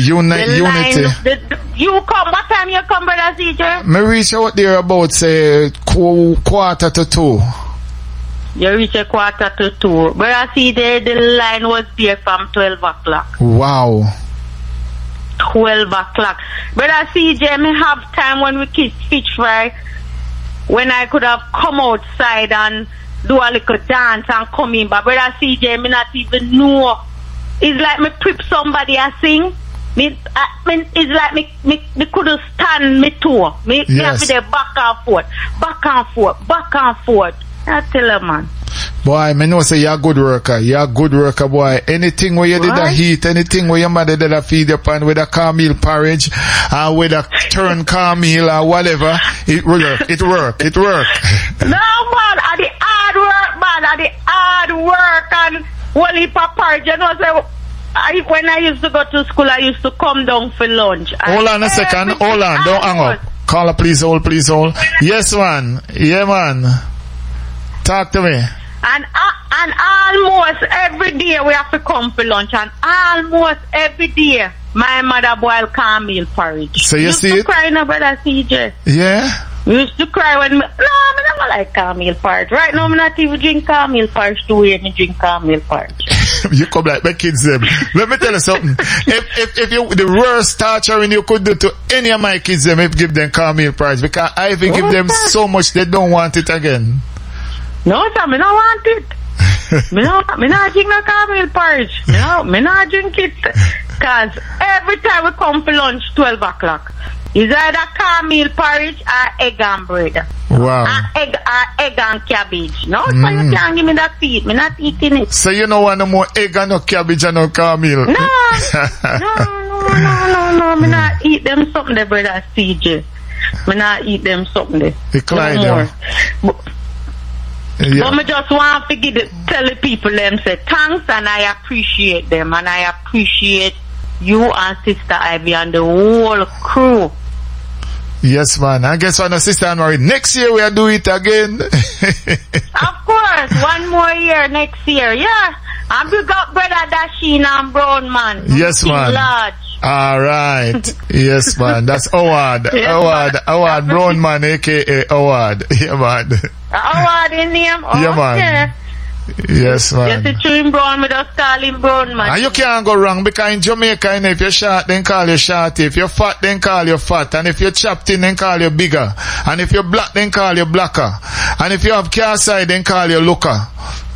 Unity. You come, what time you come, Brother CJ? Me reach out there about, say, 1:45. You reach 1:45. Brother CJ, the line was there from 12 o'clock. Wow. 12 o'clock. Brother CJ, me have time when we kiss fish fry, when I could have come outside and do a little dance and come in. But Brother CJ, me not even know. It's like me trip somebody I sing. It's like me couldn't stand me toe. Me have to back and forth. I tell her, man. Boy, me know say you're a good worker. You're a good worker, boy. Anything where you did a heat, anything where your mother did a feed upon with a cornmeal porridge, or with a turn cornmeal or whatever, it work. No, man, at the hard work, and one heap of porridge, you know, so when I used to go to school, I used to come down for lunch. Hold on a second. Hold on. Don't hang up. Caller, please hold. Yes, man. Yeah, man. Talk to me. And almost every day we have to come for lunch, and almost every day my mother boil cornmeal porridge. So you see it? Used to cry, no, Brother CJ. Yeah? We used to cry when I never like cornmeal porridge. Right now, I'm not even drink cornmeal porridge to hear me drink cornmeal porridge. You come like my kids them. Let me tell you something. If you, the worst torturing you could do to any of my kids them, if give them cornmeal porridge, because I even give them so much they don't want it again. No, sir, me don't want it. me not drink no cornmeal porridge. Me not drink it. Cause every time we come for lunch, 12 o'clock, is either cornmeal porridge or egg and bread. Wow. Egg and cabbage. No, so you can't give me that feed. Me not eating it. So you don't want no more egg and no cabbage and no cornmeal? No. Me not eat them something there, Brother CJ. Me not eat them something there. No more. But me just want to tell the people them say thanks, and I appreciate them, and I appreciate you and Sister Ivy and the whole crew. Yes, man. I guess when the Sister Anne-Marie, next year we'll do it again. Of course, one more year next year, yeah. And we got Brother Dasheen and Brown Man. Yes, man. Large. All right. Yes, man. That's Howard. Yes, Howard Brown Man, aka Howard. Yeah, man. Howard in name? Oh, yeah, man. Okay. Yes, man. Just to chew Brown, we just call him Brown Man. And you can't go wrong, because in Jamaica, if you're short, then call you short. If you're fat, then call you fat. And if you're chopped in, then call you bigger. And if you're black, then call you blacker. And if you have car side, then call you looker.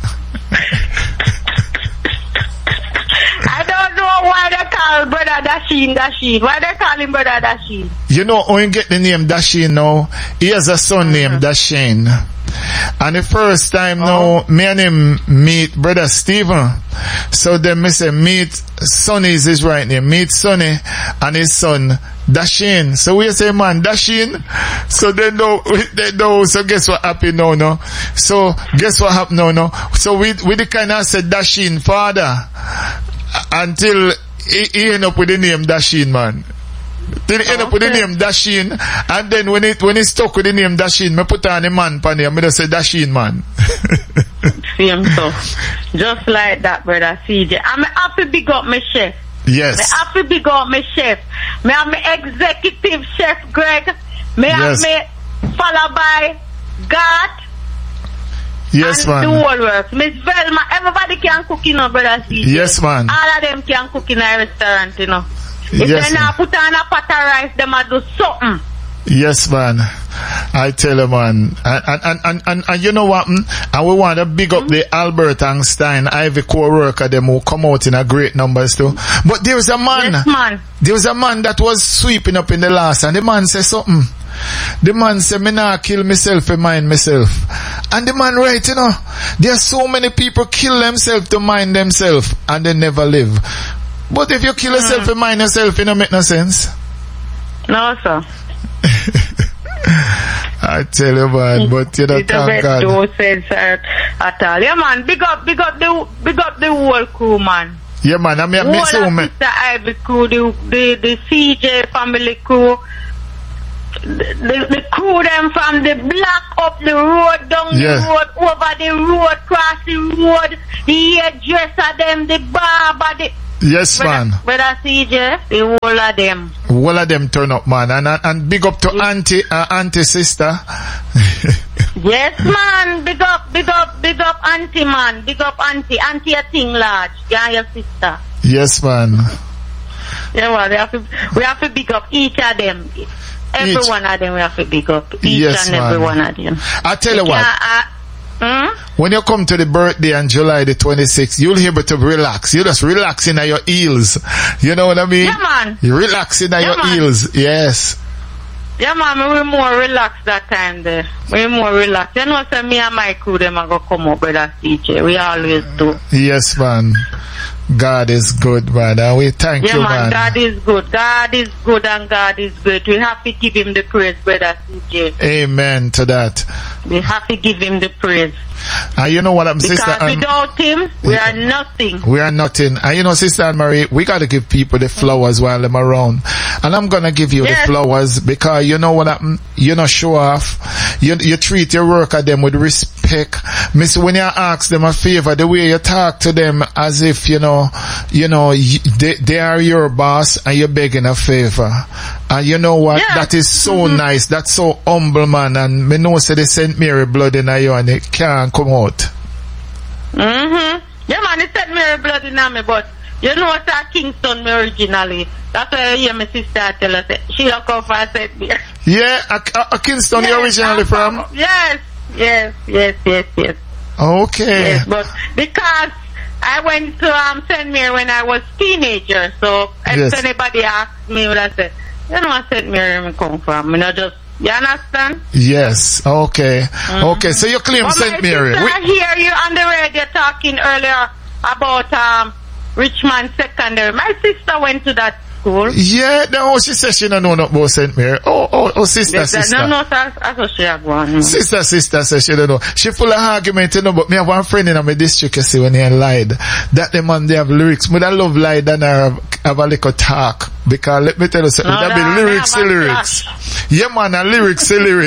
I don't know why they call Brother Dasheen. Why they call him Brother Dasheen? You know, when you get the name Dasheen now, he has a son named Dasheen. And the first time now, me and him meet Brother Stephen. So then me say, meet Sonny is his right name. Meet Sonny and his son Dasheen. So we say, man, Dasheen. So they know, so guess what happened now, no? So guess what happened now, no? So we the kind of said Dasheen father until he end up with the name Dasheen, man. Then end up with the name Dasheen, and then when he stuck with the name Dasheen, me put on the man pan here, me just say Dasheen, man. Same so. Just like that, Brother CJ. I'm happy big up my chef. Yes. I'm happy big up my chef. Me have my executive chef Greg. Me have me followed by God. Yes, and man. the whole works. Miss Velma, everybody can cook, you know, Brother CJ. Yes, man. All of them can cook in a restaurant, you know. If they not put on a pot of rice, they might do something. Yes, man. I tell you, man. And you know what? And we want to big up the Albert Einstein Ivy core worker, them who come out in a great numbers too. But there's a man. Yes, man. There was a man that was sweeping up in the last, and the man said something. The man said, me nah kill myself and mind myself. And the man right, you know, there's so many people kill themselves to mind themselves, and they never live. But if you kill yourself and mind yourself, it don't make no sense. No, sir. I tell you, man, but you know, thank God. No sense at all. Yeah, man, big up the whole crew, man. Yeah, man, I mean, whole Sister Ivy crew, the CJ family crew, the crew them from the block up the road, down the road, over the road, cross the road, the hairdresser them, the barber, Yes, man. Brother CJ, the whole of them. All of them turn up, man. And big up to auntie sister. Yes, man. Big up auntie, man. Big up auntie. Auntie a thing large. Yeah, your sister. Yes, man. Yeah, well, we have to big up each of them. Every one of them we have to big up. Each and every one of them. I tell you what. When you come to the birthday on July the 26th, you'll be able to relax. You just relax in your heels. You know what I mean? Yeah, man. You relax in your heels. Yes. Yeah, man, we're more relaxed that time there. We're more relaxed. You know, so me and my crew, them are going to come up with that CJ. We always do. Yes, man. God is good, brother. We thank you, man. God is good. God is good and God is great. We have to give him the praise, brother CJ. Amen to that. We have to give him the praise. And you know what, sister? Because without him, we are nothing. We are nothing. And you know, Sister Anne-Marie, we got to give people the flowers while they're around. And I'm going to give you the flowers because you know what happened? You know, show off. You treat your worker them with respect. Miss, when you ask them a favor, the way you talk to them as if, they are your boss and you're begging a favor. And you know what? Yeah. That is so nice. That's so humble, man. And me know say the St. Mary blood in you and it can't come out. Yeah, man, the St. Mary blood in me, but you know what? Kingston me originally. That's why I hear my sister tell us she don't come for St. Mary. Yeah, a Kingston you originally from? Yes. Okay. Yes, but because I went to St. Mary when I was teenager, so if anybody asked me, what I said, you know what St. Mary me come from? You understand? Yes. Okay. Okay. So you claim St. Mary. I hear you on the radio talking earlier about Richmond Secondary. My sister went to that school. Yeah. No, she says she don't know about St. Mary. Sister. No, that's what she have gone. Sister says she don't know. She full of argument, but me have one friend in my district, you see, when he lied. That the man, they have lyrics. But I love lied and have a little talk. Because let me tell you something, that be lyrics. Yeah, man, lyrics.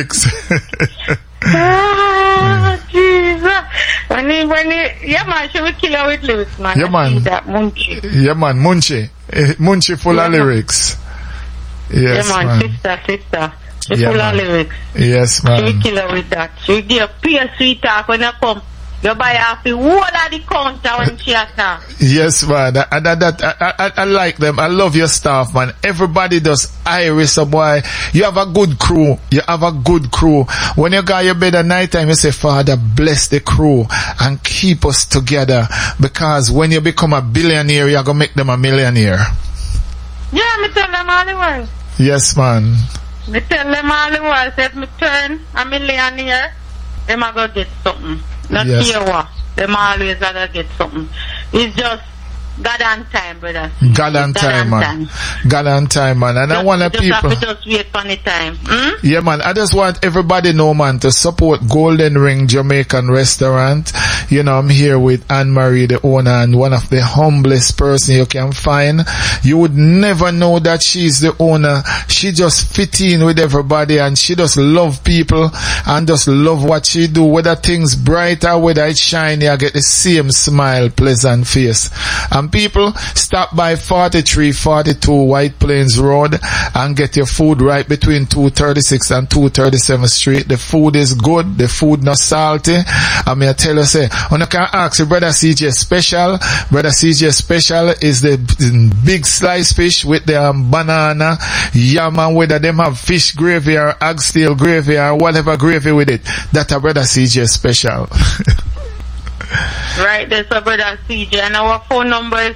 Jesus. Yeah, man, she will kill her with lyrics, man. Yeah, man. That Munchie. Yeah, man, Munchie. Munchie full of lyrics. Yes, yeah, man. Sister. She full of lyrics. Yes, man. She will kill her with that. She will give a pure sweet talk when you come. You buy half the whole of the counter when she attack. Yes, man. I like them. I love your staff, man. Everybody does Iris, boy. You have a good crew. When you go to your bed at night time, you say, Father, bless the crew and keep us together. Because when you become a billionaire, you're going to make them a millionaire. Yeah, me tell them all the while. Yes, man. Me tell them all the while. Say, if me turn a millionaire, them are going to get something. Not here what. Them always gotta get something. It's just God and time, brother. God and time, man. And I want people have to just wait for the time. Yeah, man. I just want everybody know, man, to support Golden Ring Jamaican Restaurant. You know, I'm here with Anne-Marie, the owner, and one of the humblest person you can find. You would never know that she's the owner. She just fit in with everybody and she just love people and just love what she do. Whether things brighter, whether it's shiny, I get the same smile, pleasant face. And people, stop by 4342 White Plains Road and get your food right between 236 and 237 Street. The food is good. The food not salty. I mean, I tell you, say, when you can ask you, Brother CJ Special. Brother CJ Special is the big slice fish with the banana, yam, and whether them have fish gravy or oxtail gravy or whatever gravy with it. That's a Brother CJ Special. Right, there's a Brother CJ, and our phone number is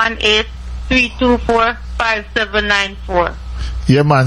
718-324-5794. Yeah, man,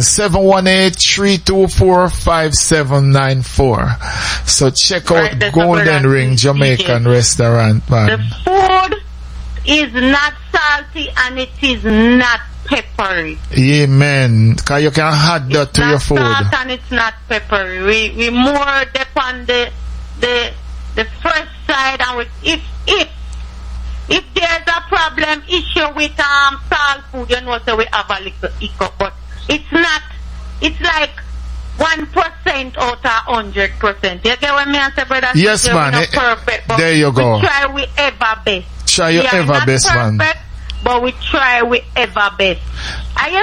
718-324-5794. So check out Golden Ring Jamaican Restaurant, man. The food is not salty and it is not peppery. Amen. Because you can add that to your food. It's not salt and it's not peppery. We more depend the fresh side, and if there's a problem issue with salt food, you know, so we have a little hiccup, but it's like 1% out of 100%. You get what me and say, brother? Yes, man. Perfect, but there you go. We try we ever best. Try your ever best, perfect, man. but we try we ever best. I